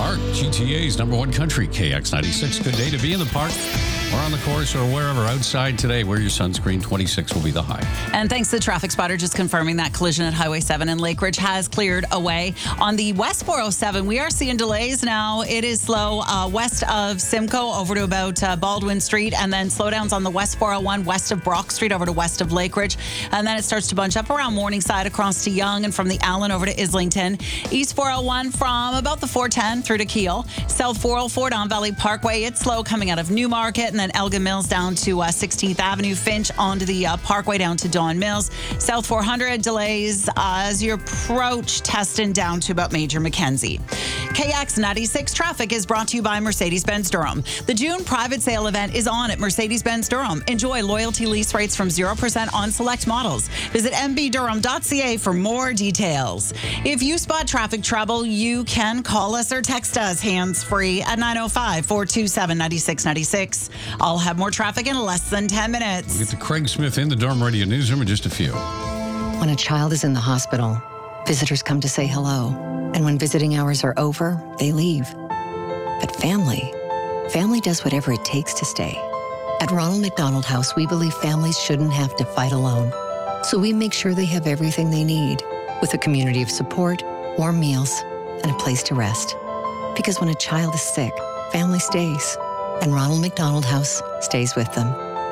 Park, GTA's number one country, KX96. Good day to be in the park or on the course or wherever outside today. Wear your sunscreen. 26 will be the high. And thanks to Traffic Spotter just confirming that collision at Highway 7 in Lake Ridge has cleared away. On the West 407, we are seeing delays now. It is slow west of Simcoe over to about Baldwin Street, and then slowdowns on the West 401 west of Brock Street over to west of Lake Ridge. And then it starts to bunch up around Morningside across to Yonge, and from the Allen over to Islington. East 401 from about the 410 through to Kiel. South 404 Don Valley Parkway. It's slow coming out of Newmarket, and then Elgin Mills down to 16th Avenue. Finch onto the Parkway down to Don Mills. South 400 delays as you approach Teston down to about Major Mackenzie. KX 96 traffic is brought to you by Mercedes-Benz Durham. The June private sale event is on at Mercedes-Benz Durham. Enjoy loyalty lease rates from 0% on select models. Visit mbdurham.ca for more details. If you spot traffic trouble, you can call us or text us hands-free at 905-427-9696. I'll have more traffic in less than 10 minutes. We'll get to Craig Smith in the Durham Radio Newsroom in just a few. When a child is in the hospital, visitors come to say hello. And when visiting hours are over, they leave. But family does whatever it takes to stay. At Ronald McDonald House, we believe families shouldn't have to fight alone. So we make sure they have everything they need, with a community of support, warm meals, and a place to rest. Because when a child is sick, family stays, and Ronald McDonald House stays with them.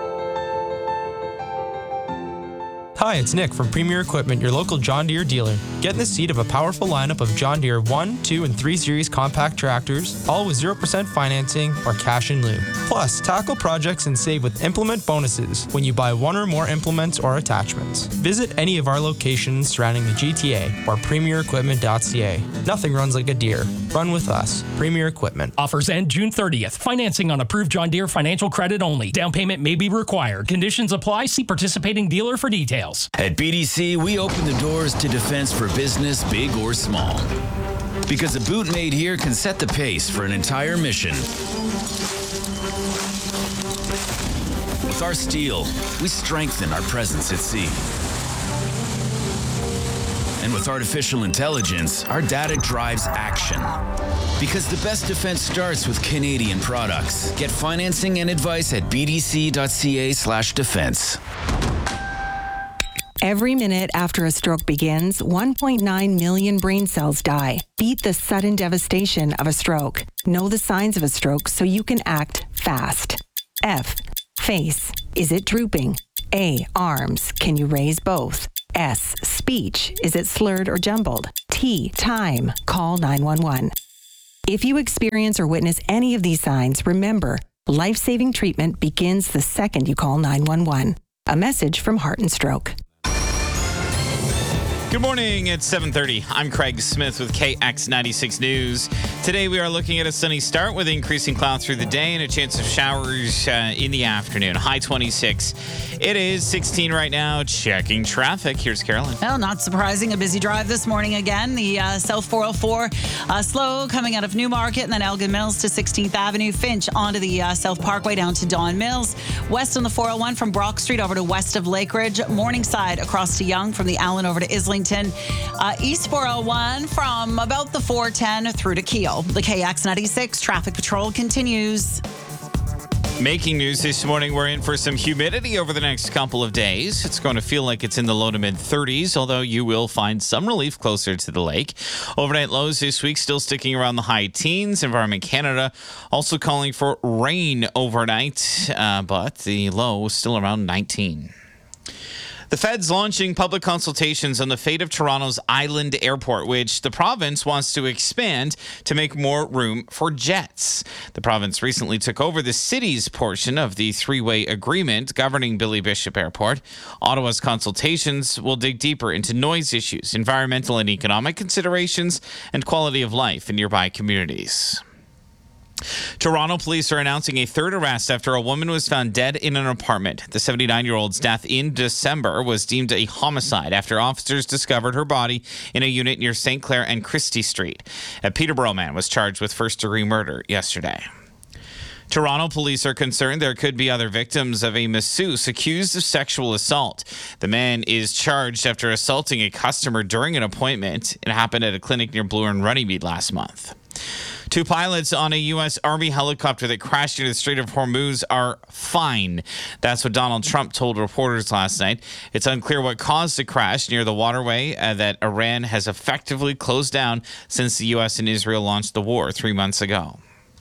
Hi, it's Nick from Premier Equipment, your local John Deere dealer. Get in the seat of a powerful lineup of John Deere 1, 2, and 3 Series compact tractors, all with 0% financing or cash in lieu. Plus, tackle projects and save with implement bonuses when you buy one or more implements or attachments. Visit any of our locations surrounding the GTA or premierequipment.ca. Nothing runs like a Deere. Run with us. Premier Equipment. Offers end June 30th. Financing on approved John Deere financial credit only. Down payment may be required. Conditions apply. See participating dealer for details. At BDC, we open the doors to defense for business, big or small. Because a boot made here can set the pace for an entire mission. With our steel, we strengthen our presence at sea. And with artificial intelligence, our data drives action. Because the best defense starts with Canadian products. Get financing and advice at bdc.ca/defense. Every minute after a stroke begins, 1.9 million brain cells die. Beat the sudden devastation of a stroke. Know the signs of a stroke so you can act fast. F. Face. Is it drooping? A. Arms. Can you raise both? S. Speech. Is it slurred or jumbled? T. Time. Call 911. If you experience or witness any of these signs, remember, life-saving treatment begins the second you call 911. A message from Heart and Stroke. Good morning, it's 7:30. I'm Craig Smith with KX96 News. Today we are looking at a sunny start with increasing clouds through the day and a chance of showers in the afternoon. High 26. It is 16 right now. Checking traffic. Here's Carolyn. Well, not surprising. A busy drive this morning again. The South 404 slow coming out of Newmarket and then Elgin Mills to 16th Avenue. Finch onto the South Parkway down to Don Mills. West on the 401 from Brock Street over to west of Lake Ridge. Morningside across to Yonge from the Allen over to Islington. East 401 from about the 410 through to Kiel. The KX96 traffic patrol continues. Making news this morning, we're in for some humidity over the next couple of days. It's going to feel like it's in the low to mid 30s, although you will find some relief closer to the lake. Overnight lows this week still sticking around the high teens. Environment Canada also calling for rain overnight, but the low is still around 19. The Fed's launching public consultations on the fate of Toronto's Island Airport, which the province wants to expand to make more room for jets. The province recently took over the city's portion of the three-way agreement governing Billy Bishop Airport. Ottawa's consultations will dig deeper into noise issues, environmental and economic considerations, and quality of life in nearby communities. Toronto police are announcing a third arrest after a woman was found dead in an apartment. The 79-year-old's death in December was deemed a homicide after officers discovered her body in a unit near St. Clair and Christie Street. A Peterborough man was charged with first-degree murder yesterday. Toronto police are concerned there could be other victims of a masseuse accused of sexual assault. The man is charged after assaulting a customer during an appointment. It happened at a clinic near Bloor and Runnymede last month. Two pilots on a U.S. Army helicopter that crashed near the Strait of Hormuz are fine. That's what Donald Trump told reporters last night. It's unclear what caused the crash near the waterway that Iran has effectively closed down since the U.S. and Israel launched the war 3 months ago.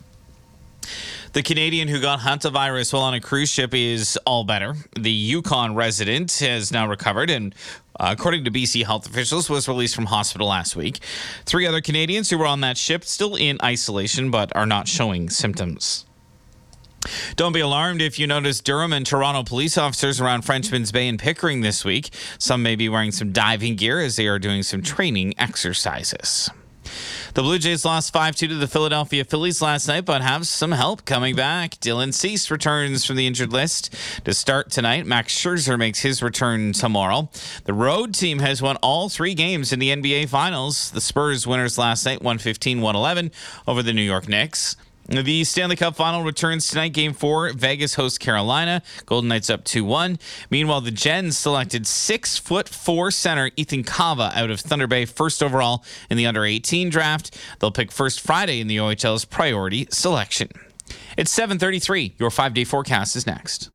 The Canadian who got hantavirus while on a cruise ship is all better. The Yukon resident has now recovered and, according to BC health officials, was released from hospital last week. 3 other Canadians who were on that ship still in isolation but are not showing symptoms. Don't be alarmed if you notice Durham and Toronto police officers around Frenchman's Bay and Pickering this week. Some may be wearing some diving gear as they are doing some training exercises. The Blue Jays lost 5-2 to the Philadelphia Phillies last night, but have some help coming back. Dylan Cease returns from the injured list to start tonight. Max Scherzer makes his return tomorrow. The road team has won all 3 games in the NBA Finals. The Spurs winners last night, 115-111 over the New York Knicks. The Stanley Cup Final returns tonight, Game 4. Vegas hosts Carolina. Golden Knights up 2-1. Meanwhile, the Gens selected 6'4" center Ethan Cava out of Thunder Bay first overall in the under-18 draft. They'll pick first Friday in the OHL's priority selection. It's 7:33. Your 5-day forecast is next.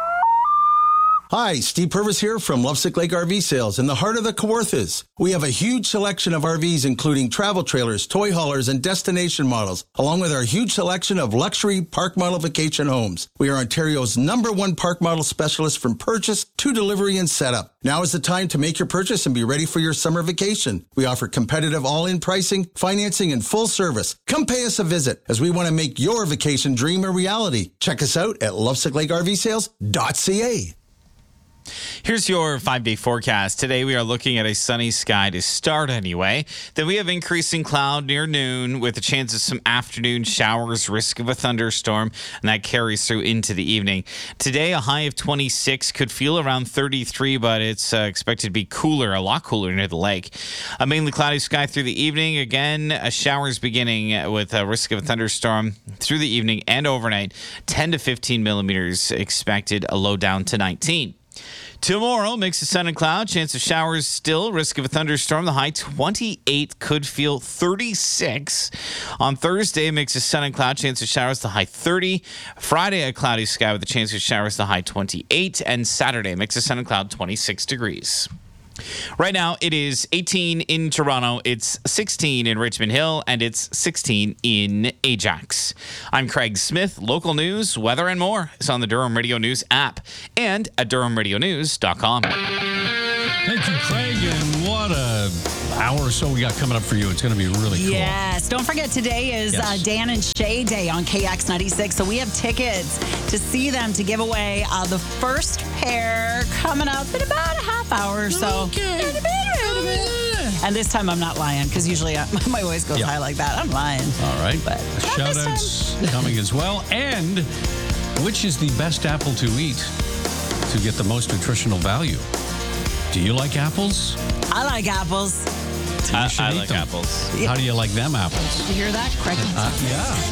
Hi, Steve Purvis here from Lovesick Lake RV Sales in the heart of the Kawarthas. We have a huge selection of RVs, including travel trailers, toy haulers, and destination models, along with our huge selection of luxury park model vacation homes. We are Ontario's #1 park model specialist from purchase to delivery and setup. Now is the time to make your purchase and be ready for your summer vacation. We offer competitive all-in pricing, financing, and full service. Come pay us a visit as we want to make your vacation dream a reality. Check us out at lovesicklakervsales.ca. Here's your 5-day forecast. Today we are looking at a sunny sky to start anyway. Then we have increasing cloud near noon with a chance of some afternoon showers, risk of a thunderstorm, and that carries through into the evening. Today a high of 26, could feel around 33, but it's expected to be cooler, a lot cooler near the lake. A mainly cloudy sky through the evening. Again, showers beginning with a risk of a thunderstorm through the evening and overnight. 10 to 15 millimeters expected, a low down to 19. Tomorrow, mix of sun and cloud, chance of showers still, risk of a thunderstorm, the high 28, could feel 36. On Thursday, mix of sun and cloud, chance of showers, the high 30. Friday, a cloudy sky with a chance of showers, the high 28. And Saturday, mix of sun and cloud, 26 degrees. Right now, it is 18 in Toronto, it's 16 in Richmond Hill, and it's 16 in Ajax. I'm Craig Smith. Local news, weather, and more is on the Durham Radio News app and at durhamradionews.com. Thank you, Craig, and what a hour or so we got coming up for you. It's going to be really cool. Yes. Don't forget, today is Dan and Shay Day on KX 96. So we have tickets to see them to give away. The first pair coming up in about a half hour or so. Okay. And this time I'm not lying, because usually my voice goes high like that. I'm lying. All right. But shout-outs coming as well. And which is the best apple to eat to get the most nutritional value? Do you like apples? I like apples. I like apples. How do you like them apples? You hear that? Craig? Yeah.